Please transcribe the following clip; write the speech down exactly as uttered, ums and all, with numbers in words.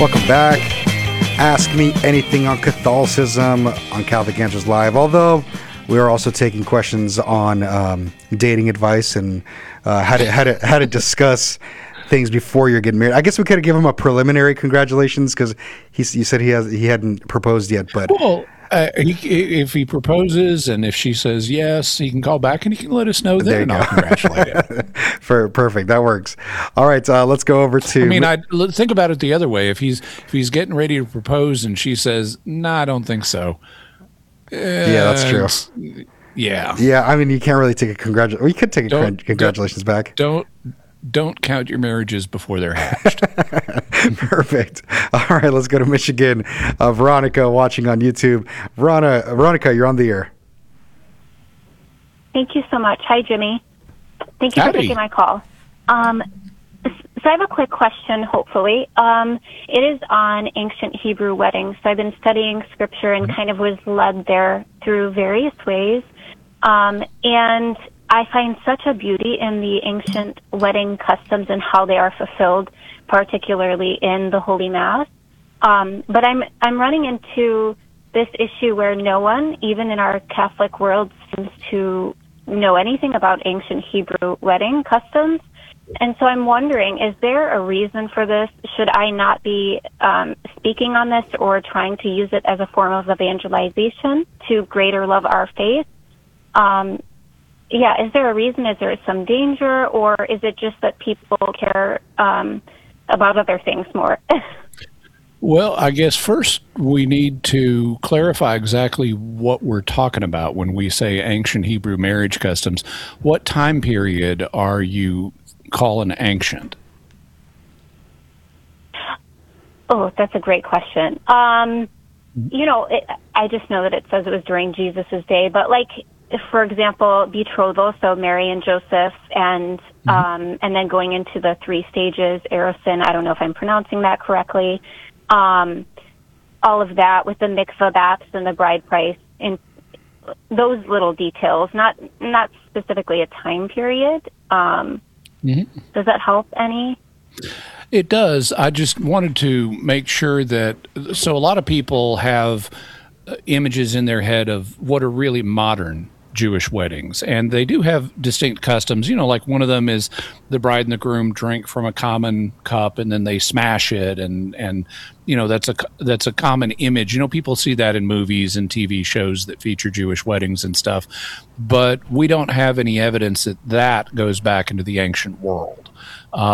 Welcome back. Ask Me Anything on Catholicism on Catholic Answers Live. Although we are also taking questions on um, dating advice and uh, how to how to how to discuss things before you're getting married. I guess we could give him a preliminary congratulations because he you said he has he hadn't proposed yet, but. Well, Uh, he, if he proposes and if she says yes, he can call back and he can let us know then, and I'll congratulate him. For perfect, that works. All right, uh, let's go over to. I mean, I think about it the other way. If he's if he's getting ready to propose and she says, "No, nah, I don't think so." Uh, yeah, that's true. Yeah, yeah. I mean, you can't really take a congratulations. Well, you could take a don't, congratulations don't, back. Don't. Don't count your marriages before they're hatched. Perfect. All right, let's go to Michigan. Uh, Veronica watching on YouTube. Verona, Veronica, you're on the air. Thank you so much. Hi, Jimmy. Thank you Howdy. for taking my call. Um, so I have a quick question, hopefully. Um, it is on ancient Hebrew weddings. So I've been studying scripture and kind of was led there through various ways. Um, and I find such a beauty in the ancient wedding customs and how they are fulfilled, particularly in the Holy Mass. Um, but I'm I'm running into this issue where no one, even in our Catholic world, seems to know anything about ancient Hebrew wedding customs. And so I'm wondering, is there a reason for this? Should I not be um, speaking on this or trying to use it as a form of evangelization to greater love our faith? Um, Yeah, is there a reason? Is there some danger, or is it just that people care um, about other things more? Well, I guess first we need to clarify exactly what we're talking about when we say ancient Hebrew marriage customs. What time period are you calling ancient? Oh, that's a great question. Um, you know, it, I just know that it says it was during Jesus' day, but like, for example, betrothal, so Mary and Joseph, and mm-hmm. um, and then going into the three stages, erosin, I don't know if I'm pronouncing that correctly, um, all of that with the mikvah baths and the bride price, and those little details, not not specifically a time period. Um, mm-hmm. Does that help any? It does. I just wanted to make sure that, so a lot of people have images in their head of what are really modern Jewish weddings, and they do have distinct customs. You know, like one of them is the bride and the groom drink from a common cup and then they smash it, and and you know that's a that's a common image. You know, people see that in movies and T V shows that feature Jewish weddings and stuff, but we don't have any evidence that that goes back into the ancient world. Uh,